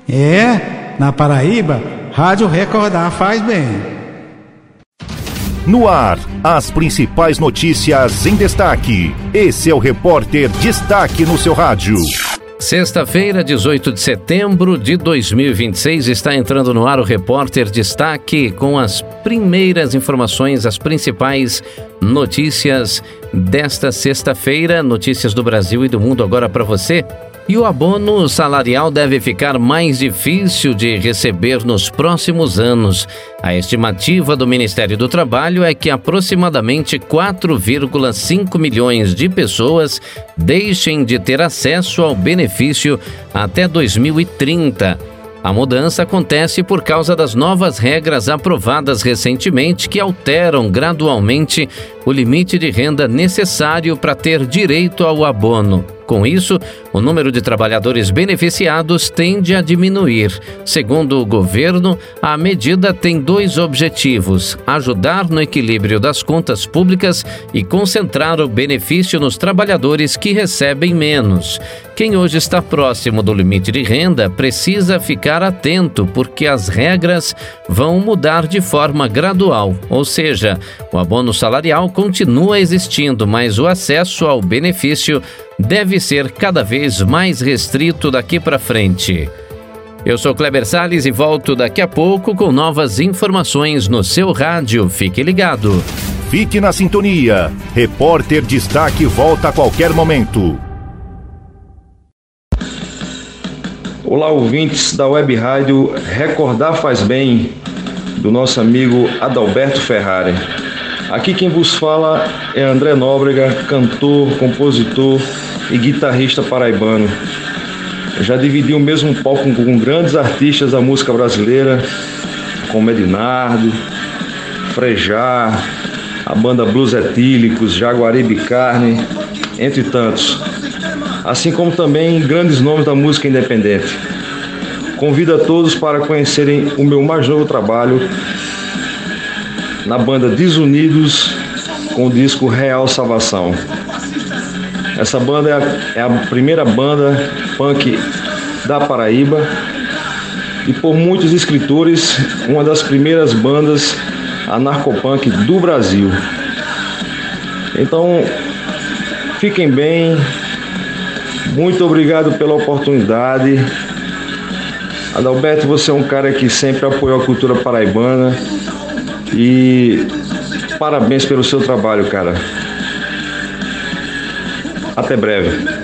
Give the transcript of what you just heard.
Na Paraíba, Rádio Recordar faz bem. No ar, as principais notícias em destaque. Esse é o Repórter Destaque no seu rádio. Sexta-feira, 18 de setembro de 2026, está entrando no ar o Repórter Destaque com as primeiras informações, as principais notícias desta sexta-feira, notícias do Brasil e do mundo agora para você. E o abono salarial deve ficar mais difícil de receber nos próximos anos. A estimativa do Ministério do Trabalho é que aproximadamente 4,5 milhões de pessoas deixem de ter acesso ao benefício até 2030. A mudança acontece por causa das novas regras aprovadas recentemente que alteram gradualmente o limite de renda necessário para ter direito ao abono. Com isso, o número de trabalhadores beneficiados tende a diminuir. Segundo o governo, a medida tem dois objetivos: ajudar no equilíbrio das contas públicas e concentrar o benefício nos trabalhadores que recebem menos. Quem hoje está próximo do limite de renda precisa ficar atento, porque as regras vão mudar de forma gradual, ou seja, o abono salarial continua existindo, mas o acesso ao benefício deve ser cada vez mais restrito daqui para frente. Eu sou Kleber Salles e volto daqui a pouco com novas informações no seu rádio. Fique ligado. Fique na sintonia. Repórter Destaque volta a qualquer momento. Olá, ouvintes da Web Rádio Recordar Faz Bem, do nosso amigo Adalberto Ferrari. Aqui quem vos fala é André Nóbrega, cantor, compositor e guitarrista paraibano. Já dividi o mesmo palco com grandes artistas da música brasileira, como Ednardo, Frejá, a banda Blues Etílicos, Jaguaribe Carne, entre tantos. Assim como também grandes nomes da música independente. Convido a todos para conhecerem o meu mais novo trabalho na banda Desunidos, com o disco Real Salvação. Essa banda é a primeira banda punk da Paraíba e, por muitos escritores, uma das primeiras bandas anarcopunk do Brasil. Então, fiquem bem. Muito obrigado pela oportunidade. Adalberto, você é um cara que sempre apoiou a cultura paraibana e parabéns pelo seu trabalho, cara. Até breve.